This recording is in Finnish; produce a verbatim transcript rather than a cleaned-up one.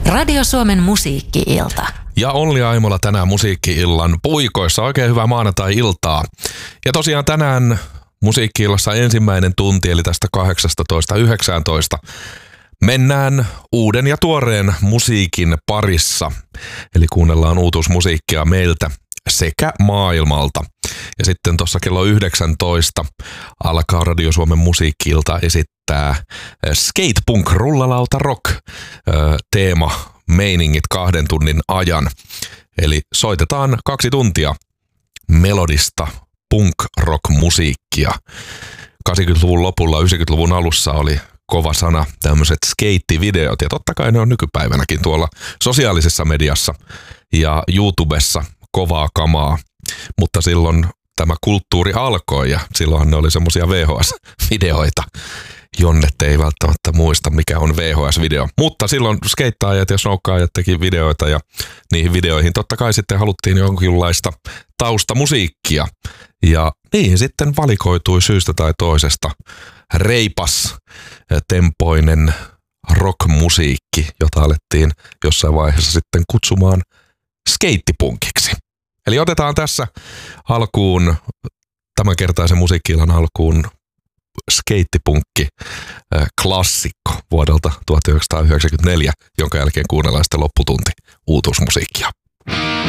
Radio Suomen musiikki-ilta. Ja Olli Aimola tänään musiikki-illan puikoissa. Oikein hyvää maanantai-iltaa. Ja tosiaan tänään musiikki-illassa ensimmäinen tunti, eli tästä kahdeksastatoista yhdeksääntoista. Mennään uuden ja tuoreen musiikin parissa. Eli kuunnellaan uutuusmusiikkia meiltä sekä maailmalta. Ja sitten tuossa kello yhdeksäntoista alkaa Radio Suomen musiikki-ilta esittää skatepunk rullalauta rock teema meiningit kahden tunnin ajan. Eli soitetaan kaksi tuntia melodista punk rock musiikkia. kahdeksankymmentäluvun lopulla, yhdeksänkymmentäluvun alussa oli kova sana tämmöiset skeittivideot, ja totta kai ne on nykypäivänäkin tuolla sosiaalisessa mediassa ja YouTubessa kovaa kamaa, mutta silloin tämä kulttuuri alkoi ja silloinhan ne oli semmoisia V H S-videoita. Jonnet ei välttämättä muista, mikä on V H S-video, mutta silloin skeittaajat ja snoukkaajat teki videoita ja niihin videoihin totta kai sitten haluttiin jonkinlaista taustamusiikkia ja niihin sitten valikoitui syystä tai toisesta reipas tempoinen rockmusiikki, jota alettiin jossain vaiheessa sitten kutsumaan skeittipunkiksi. Eli otetaan tässä alkuun, tämänkertaisen musiikki-illan alkuun, skeittipunkki klassikko vuodelta tuhatyhdeksänsataayhdeksänkymmentäneljä, jonka jälkeen kuunnellaan sitten lopputunti uutuusmusiikkia.